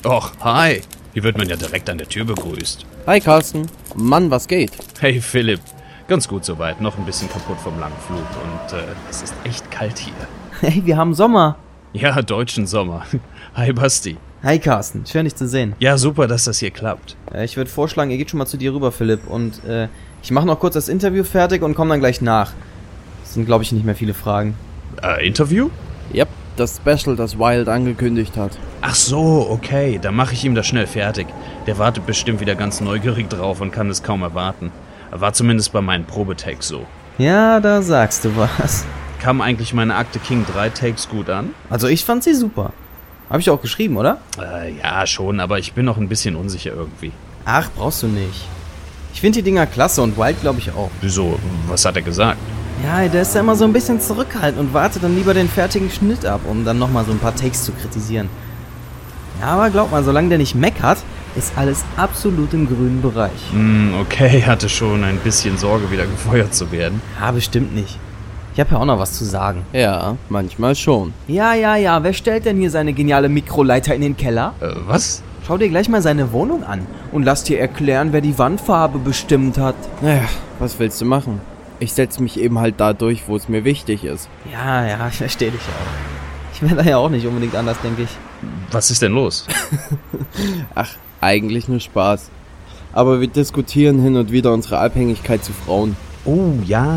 Och, hi. Hier wird man ja direkt an der Tür begrüßt. Hi Carsten. Mann, was geht? Hey Philipp. Ganz gut soweit. Noch ein bisschen kaputt vom langen Flug. Und es ist echt kalt hier. Hey, wir haben Sommer. Ja, deutschen Sommer. Hi Basti. Hi Carsten, schön dich zu sehen. Ja, super, dass das hier klappt. Ich würde vorschlagen, ihr geht schon mal zu dir rüber, Philipp. Und ich mache noch kurz das Interview fertig und komme dann gleich nach. Das sind, glaube ich, nicht mehr viele Fragen. Interview? Yep, das Special, das Wild angekündigt hat. Ach so, okay. Dann mache ich ihm das schnell fertig. Der wartet bestimmt wieder ganz neugierig drauf und kann es kaum erwarten. War zumindest bei meinen Probetakes so. Ja, da sagst du was. Kam eigentlich meine Akte King 3 Takes gut an? Also ich fand sie super. Habe ich auch geschrieben, oder? Ja, schon, aber ich bin noch ein bisschen unsicher irgendwie. Ach, brauchst du nicht. Ich finde die Dinger klasse und Wild glaube ich auch. Wieso? Was hat er gesagt? Ja, der ist ja immer so ein bisschen zurückhaltend und wartet dann lieber den fertigen Schnitt ab, um dann nochmal so ein paar Takes zu kritisieren. Ja, aber glaub mal, solange der nicht meckert, ist alles absolut im grünen Bereich. Okay, hatte schon ein bisschen Sorge, wieder gefeuert zu werden. Ja, bestimmt nicht. Ich habe ja auch noch was zu sagen. Ja, manchmal schon. Ja, wer stellt denn hier seine geniale Mikroleiter in den Keller? Was? Schau dir gleich mal seine Wohnung an und lass dir erklären, wer die Wandfarbe bestimmt hat. Naja, was willst du machen? Ich setze mich eben halt da durch, wo es mir wichtig ist. Ja, ich verstehe dich auch. Ich wäre da ja auch nicht unbedingt anders, denke ich. Was ist denn los? Ach, eigentlich nur Spaß. Aber wir diskutieren hin und wieder unsere Abhängigkeit zu Frauen. Oh, ja.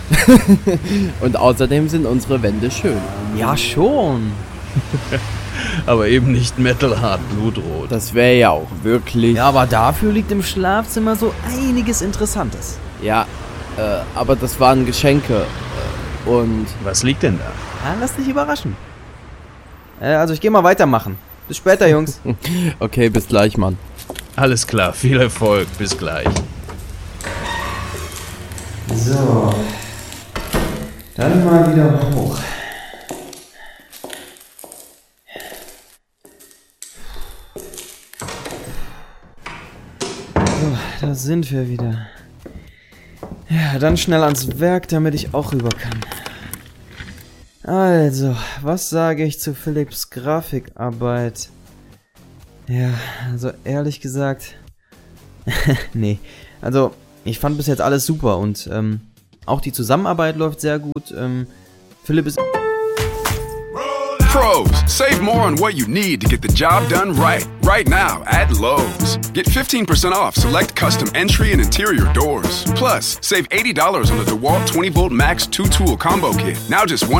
Und außerdem sind unsere Wände schön. Ja, schon. Aber eben nicht metalhart blutrot. Das wäre ja auch wirklich... Ja, aber dafür liegt im Schlafzimmer so einiges Interessantes. Ja, aber das waren Geschenke. Und... Was liegt denn da? Ja, lass dich überraschen. Also ich gehe mal weitermachen. Bis später, Jungs. Okay, bis gleich, Mann. Alles klar, viel Erfolg. Bis gleich. So. Dann mal wieder hoch. So, da sind wir wieder. Ja, dann schnell ans Werk, damit ich auch rüber kann. Also, was sage ich zu Philipps Grafikarbeit? Ja, also ehrlich gesagt... nee, also ich fand bis jetzt alles super und auch die Zusammenarbeit läuft sehr gut. Philipp ist... Pros, save more on what you need to get the job done right. Right now at Lowe's. Get 15% off select custom entry and interior doors. Plus, save $80 on the DeWalt 20-volt Max 2-tool combo kit. Now just